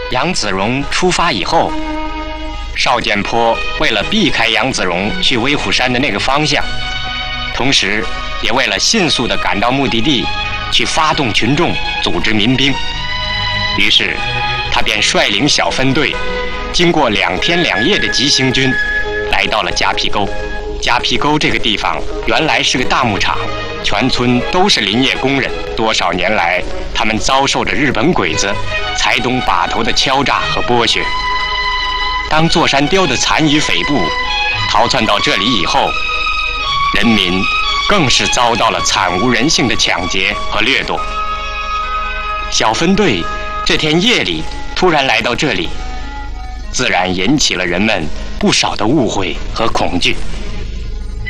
杨子荣出发以后，邵建坡为了避开杨子荣去威虎山的那个方向，同时也为了迅速地赶到目的地，去发动群众，组织民兵。于是，他便率领小分队，经过2天2夜的急行军，来到了夹皮沟。夹皮沟这个地方原来是个大牧场，全村都是林业工人。多少年来，他们遭受着日本鬼子、财东把头的敲诈和剥削。当座山雕的残余匪部逃窜到这里以后，人民更是遭到了惨无人性的抢劫和掠夺。小分队这天夜里突然来到这里，自然引起了人们不少的误会和恐惧。